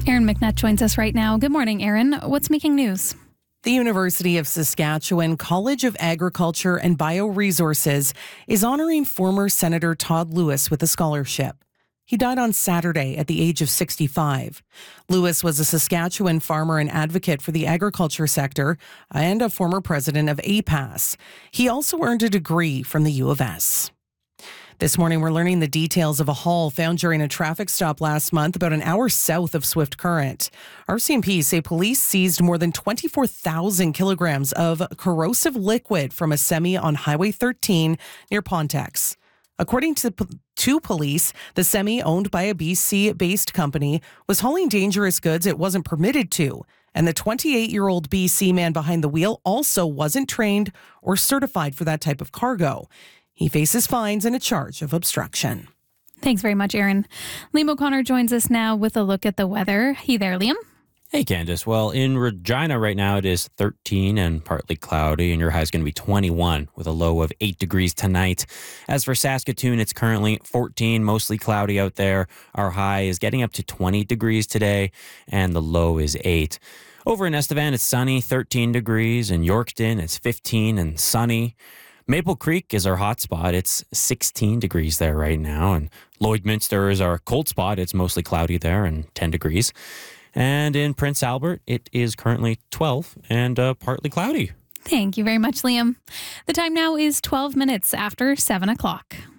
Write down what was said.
Aaron McNutt joins us right now. Good morning, Aaron. What's making news? The University of Saskatchewan College of Agriculture and Bioresources is honoring former Senator Todd Lewis with a scholarship. He died on Saturday at the age of 65. Lewis was a Saskatchewan farmer and advocate for the agriculture sector and a former president of APAS. He also earned a degree from the U of S. This morning, we're learning the details of a haul found during a traffic stop last month about an hour south of Swift Current. RCMP say police seized more than 24,000 kilograms of corrosive liquid from a semi on Highway 13 near Pontex. According to police, the semi, owned by a BC-based company, was hauling dangerous goods it wasn't permitted to. And the 28-year-old BC man behind the wheel also wasn't trained or certified for that type of cargo. He faces fines and a charge of obstruction. Thanks very much, Aaron. Liam O'Connor joins us now with a look at the weather. Hey there, Liam. Hey, Candace. Well, in Regina right now, it is 13 and partly cloudy, and your high is going to be 21 with a low of 8 degrees tonight. As for Saskatoon, it's currently 14, mostly cloudy out there. Our high is getting up to 20 degrees today, and the low is 8. Over in Estevan, it's sunny, 13 degrees. In Yorkton, it's 15 and sunny. Maple Creek is our hot spot. It's 16 degrees there right now. And Lloydminster is our cold spot. It's mostly cloudy there and 10 degrees. And in Prince Albert, it is currently 12 and partly cloudy. Thank you very much, Liam. The time now is 12 minutes after 7 o'clock.